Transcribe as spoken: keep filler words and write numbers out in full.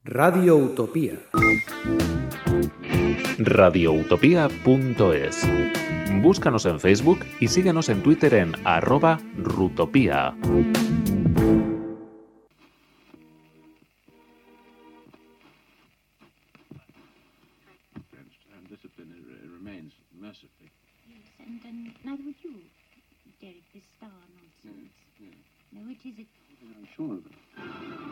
Radio Utopía. radioutopía punto es. Búscanos en Facebook y síguenos en Twitter en arroba rutopía. Remains mercifully. Yes, and, and neither would you, Derek, this star nonsense. Yes, yes. No, it is it. I'm sure of it.